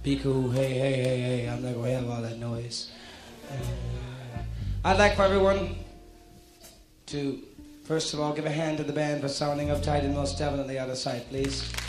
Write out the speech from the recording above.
Be cool, hey, hey, hey, hey, I'm not going to have all that noise. I'd like for everyone to, first of all, give a hand to the band for sounding uptight and most definitely out of sight, please.